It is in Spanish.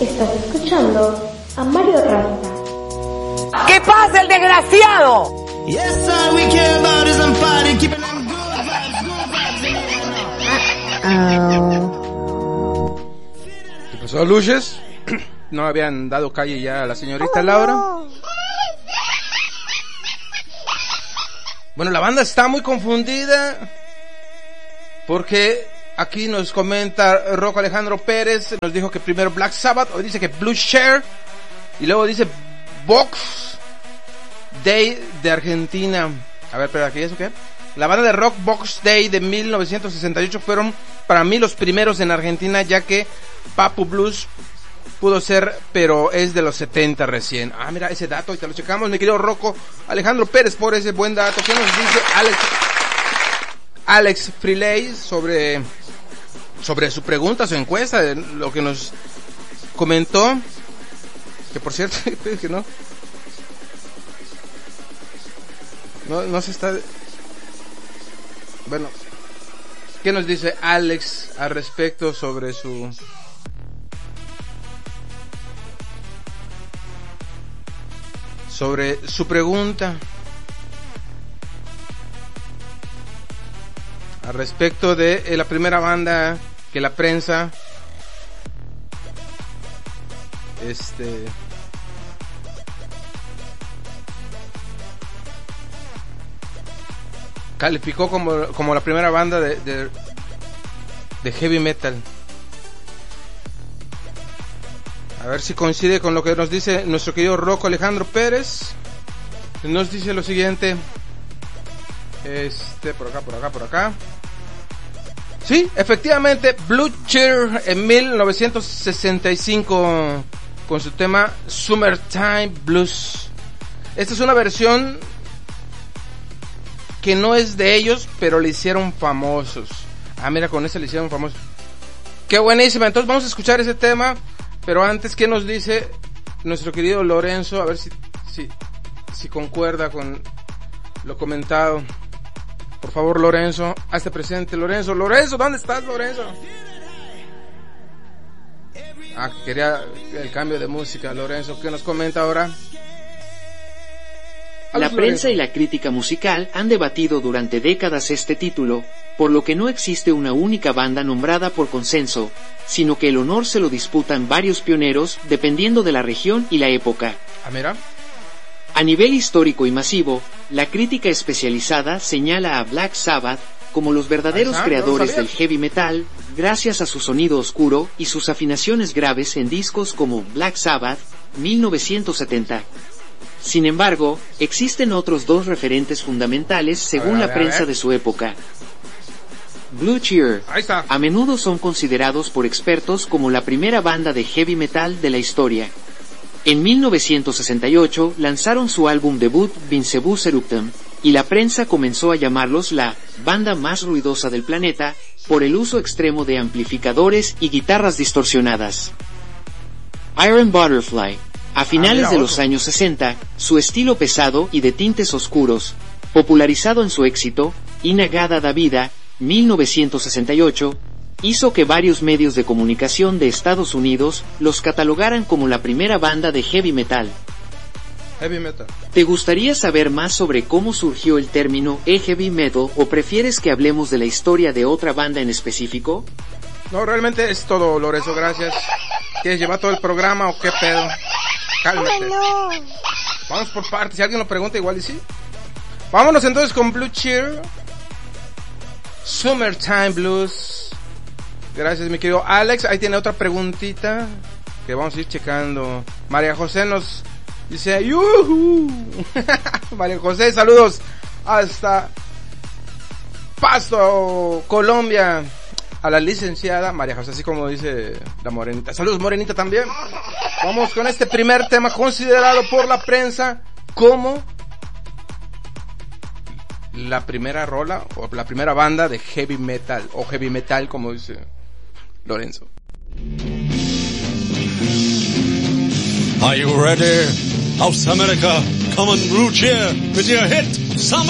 Estás escuchando a Mario Rasta. ¡Que pase el desgraciado! Yes, all we care about is I'm party, keeping them good vibes. ¿Qué pasó, Luches? ¿No habían dado calle ya a la señorita Laura? Bueno, la banda está muy confundida porque aquí nos comenta Rocco Alejandro Pérez, nos dijo que primero Black Sabbath, hoy dice que Blue Cheer y luego dice Box Day de Argentina. A ver, espera, ¿qué es o qué? La banda de rock Box Day de 1968 fueron para mí los primeros en Argentina, ya que Papu Blues pudo ser, pero es de los 70 recién. Ah, mira ese dato, y te lo checamos, mi querido Rocco Alejandro Pérez, por ese buen dato. ¿Qué nos dice Alex Freeley sobre su pregunta, su encuesta, de lo que nos comentó? Que por cierto, que no se está... Bueno, ¿qué nos dice Alex al respecto sobre su pregunta? Al respecto de la primera banda que la prensa calificó como la primera banda de heavy metal. A ver si coincide con lo que nos dice nuestro querido Rocco Alejandro Pérez. Nos dice lo siguiente. Por acá. Sí, efectivamente, Blue Cheer en 1965 con su tema Summertime Blues. Esta es una versión que no es de ellos, pero le hicieron famosos. Ah, mira, con ese le hicieron famosos. Qué buenísima. Entonces vamos a escuchar ese tema, pero antes, ¿qué nos dice nuestro querido Lorenzo? A ver si concuerda con lo comentado. Por favor, Lorenzo, hazte presente. Lorenzo, ¿dónde estás, Lorenzo? Ah, quería el cambio de música. Lorenzo, ¿qué nos comenta ahora? La prensa y la crítica musical han debatido durante décadas este título, por lo que no existe una única banda nombrada por consenso, sino que el honor se lo disputan varios pioneros, dependiendo de la región y la época. Ah, mira. A nivel histórico y masivo, la crítica especializada señala a Black Sabbath como los verdaderos creadores del heavy metal, gracias a su sonido oscuro y sus afinaciones graves en discos como Black Sabbath, 1970. Sin embargo, existen otros dos referentes fundamentales según la prensa de su época. Blue Cheer, a menudo son considerados por expertos como la primera banda de heavy metal de la historia. En 1968 lanzaron su álbum debut Vincebus Eruptum, y la prensa comenzó a llamarlos la banda más ruidosa del planeta, por el uso extremo de amplificadores y guitarras distorsionadas. Iron Butterfly, a finales de los años 60, su estilo pesado y de tintes oscuros, popularizado en su éxito, In-A-Gadda Da Vida, 1968, hizo que varios medios de comunicación de Estados Unidos los catalogaran como la primera banda de heavy metal. ¿Te gustaría saber más sobre cómo surgió el término heavy metal o prefieres que hablemos de la historia de otra banda en específico? No, realmente es todo, Lorenzo, gracias. ¿Quieres llevar todo el programa o qué pedo? Cálmate. Vamos por partes, si alguien lo pregunta igual y sí. Vámonos entonces con Blue Cheer, Summertime Blues. Gracias, mi querido Alex. Ahí tiene otra preguntita que vamos a ir checando. María José nos dice ¡yuhu! María José, saludos hasta Pasto, Colombia, a la licenciada María José, así como dice la morenita. Saludos, morenita, también. Vamos con este primer tema considerado por la prensa como la primera rola o la primera banda de heavy metal, o heavy metal como dice Lorenzo. Are you ready? House America, come on, Blue Cheer with your hit, Summer.